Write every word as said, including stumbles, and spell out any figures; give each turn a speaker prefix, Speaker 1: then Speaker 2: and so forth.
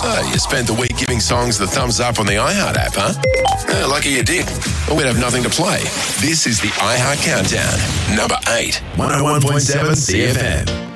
Speaker 1: Oh, you spent the week giving songs the thumbs up on the iHeart app, huh? Oh, lucky you did. Or we'd have nothing to play. This is the iHeart Countdown. Number eight. one oh one point seven C F M.